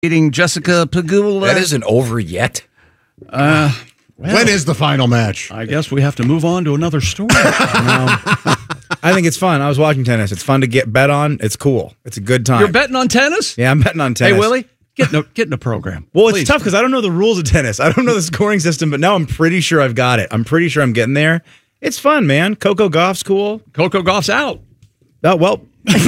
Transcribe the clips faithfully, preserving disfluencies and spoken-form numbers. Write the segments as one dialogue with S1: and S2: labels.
S1: Beating Jessica Pegula.
S2: That isn't over yet.
S1: Uh, well,
S3: when is the final match?
S1: I guess we have to move on to another story.
S4: No. I think it's fun. I was watching tennis. It's fun to get bet on. It's cool. It's a good time.
S1: You're betting on tennis?
S4: Yeah, I'm betting on tennis.
S1: Hey, Willie, get in a, get in a program.
S4: Well,
S1: Please.
S4: it's tough because I don't know the rules of tennis. I don't know the scoring system, but now I'm pretty sure I've got it. I'm pretty sure I'm getting there. It's fun, man. Coco Gauff's cool.
S1: Coco Gauff's out.
S4: Oh, well.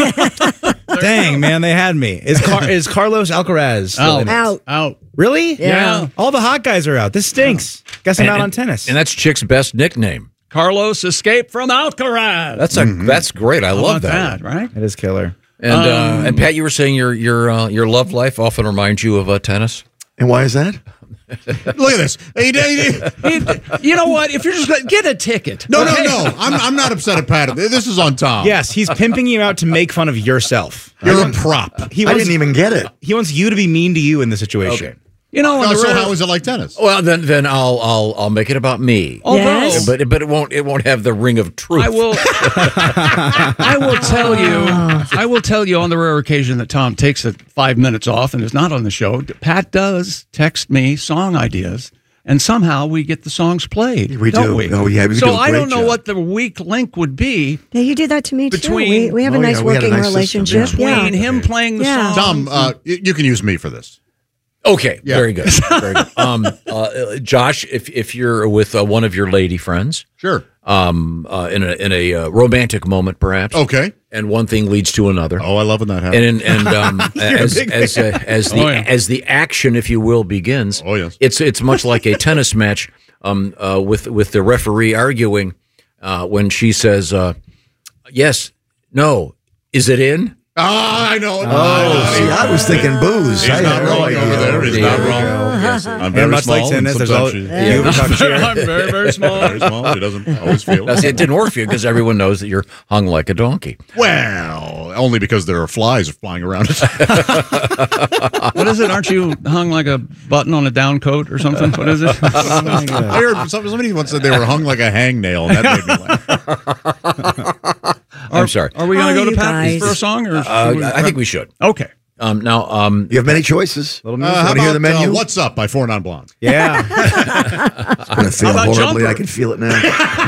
S4: Dang, man, they had me. Is Car- is Carlos Alcaraz still
S1: Out.
S4: in it?
S5: Out.
S1: Out.
S4: Really?
S1: Yeah.
S4: All the hot guys are out. This stinks. Guess I'm
S2: And-
S4: out on
S2: and-
S4: tennis.
S2: And that's Chick's best nickname.
S1: Carlos escaped from Alcaraz.
S2: That's a that's great. I
S1: How
S2: love
S1: about
S2: that.
S1: that, right?
S4: It is killer.
S2: And uh, and Pat, you were saying your your uh, your love life often reminds you of uh, tennis.
S6: And why is that?
S3: Look at this. Hey, hey, hey.
S1: He- you know what? If you're just going to get a ticket.
S3: No,
S1: okay?
S3: no, no. I'm, I'm not upset at Pat. This is on Tom.
S4: Yes, he's pimping you out to make fun of yourself.
S3: You're a prop.
S4: He
S6: I
S4: wants,
S6: didn't even get it.
S4: he wants you to be mean to you in the situation.
S2: Okay.
S1: You know,
S3: No,
S1: on the
S3: so
S1: rare-
S3: how is it like tennis?
S2: Well, then then I'll I'll I'll make it about me.
S1: although
S5: Yes.
S2: But but it won't it won't have the ring of truth.
S1: I will I will tell you I will tell you on the rare occasion that Tom takes it five minutes off and is not on the show, Pat does text me song ideas. And somehow we get the songs played.
S6: We
S1: don't
S6: do.
S1: We?
S6: Oh, yeah, we
S1: so
S6: do a
S1: I
S6: great
S1: don't know
S6: job.
S1: what the weak link would be
S5: Yeah, you do that to me
S1: Between-
S5: too. We, we have a
S6: Oh,
S5: nice
S6: yeah, we had a
S5: working
S6: nice system,
S5: relationship.
S1: between
S5: Yeah.
S1: him playing the
S5: Yeah.
S1: song.
S3: Tom, uh, y- you can use me for this.
S2: Okay,
S3: Yeah.
S2: very good. Very good. Um, uh, Josh, if if you're with uh, one of your lady friends,
S3: Sure.
S2: um, uh, in a in a uh, romantic moment, perhaps,
S3: Okay.
S2: and one thing leads to another,
S3: Oh, I love when that happens.
S2: and and um, as
S4: big
S2: as uh, as the
S1: Oh, yeah.
S2: as the action, if you will, begins.
S3: Oh, yes.
S2: It's it's much like a tennis match, um, uh, with with the referee arguing uh, when she says, uh, "Yes, no, is it in?"
S3: Ah, I know.
S6: Oh, see, I was thinking booze.
S3: He's
S6: I
S3: not
S6: had no
S3: wrong
S6: idea.
S3: over there. He's not
S2: There you
S3: wrong.
S2: go. Yes.
S3: I'm
S4: And
S3: very
S4: much
S3: small.
S4: like tennis,
S3: and
S4: there's
S3: sometimes
S4: always
S3: she-
S4: you talk shit.
S1: I'm very, very small.
S3: very small. He doesn't always feel.
S2: That's- It didn't work for you because everyone knows that you're hung like a donkey.
S3: Well, only because there are flies flying around it.
S1: What is it? Aren't you hung like a button on a down coat or something? What is it?
S3: I heard some- somebody once said they were hung like a hangnail, and that made me laugh.
S2: I'm sorry.
S1: Are we going
S5: Oh,
S1: to go to
S5: you
S1: Pat
S5: guys.
S1: for a song? Or
S2: Uh,
S1: should we-
S2: I think we should.
S1: Okay.
S2: Um, now, um,
S6: You have many choices.
S4: Little
S3: Uh,
S4: music.
S3: how
S6: wanna hear
S3: about
S6: the menu?
S3: uh, What's Up by Four Non Blondes?
S4: Yeah.
S6: It's going to feel
S1: about
S6: horribly.
S1: Jumper?
S6: I can feel it now.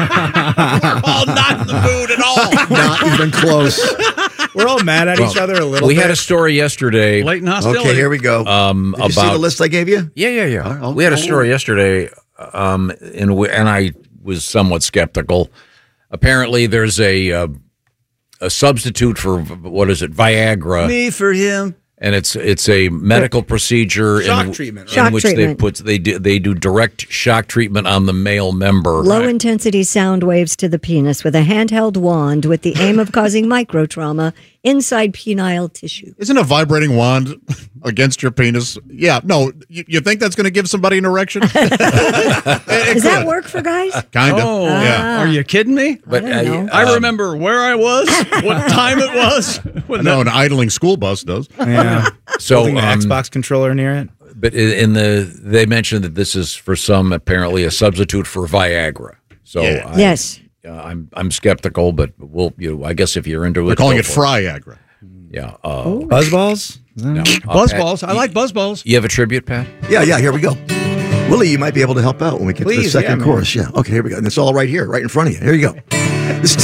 S3: Oh, not in the mood at all.
S6: Not even close.
S4: We're all mad at each other a little
S2: we
S4: bit.
S2: had a story yesterday.
S1: Blatant hostility.
S6: Okay, here we go.
S2: Um,
S6: Did you see the
S2: about
S6: list I gave you?
S2: yeah, yeah, yeah.
S6: Oh,
S2: we had a
S6: oh.
S2: story yesterday, um, in wh- and I was somewhat skeptical. Apparently, there's a uh, a substitute for what is it, Viagra,
S1: Me for him.
S2: and it's it's a medical procedure
S4: Shock
S2: in,
S4: treatment,
S2: in
S5: right? Shock
S2: which
S5: treatment.
S2: they put they do they do direct shock treatment on the male member.
S5: Low intensity sound waves to the penis with a handheld wand with the aim of causing microtrauma inside penile tissue.
S3: Isn't a vibrating wand against your penis? Yeah, no. You, you think that's going to give somebody an erection? It- it
S5: Does that
S3: could.
S5: work for guys?
S3: Kind of.
S1: Oh,
S3: yeah.
S1: Are you kidding me?
S2: But
S5: I don't know.
S1: I
S2: um,
S1: remember where I was, what time it was.
S3: I know an idling school bus does.
S4: Yeah.
S2: so
S4: Holding an
S2: um,
S4: Xbox controller near it.
S2: But in in the they mentioned that this is for some apparently a substitute for Viagra. So
S3: Yeah.
S2: I,
S5: Yes.
S2: uh, I'm I'm skeptical, but we'll you. I guess if you're into it,
S3: They're calling
S2: go
S3: it
S2: for
S3: Fryagra.
S2: Yeah. Uh,
S4: Buzzballs?
S2: no. Uh,
S1: Buzzballs.
S2: Pat,
S1: I like buzzballs.
S2: You have a tribute, Pat?
S6: Yeah, yeah, here we go. Willie, you might be able to help out when we get to the
S4: Please,
S6: second
S4: yeah, man.
S6: chorus. Yeah. Okay, here we go. And it's all right here, right in front of you. Here you go. This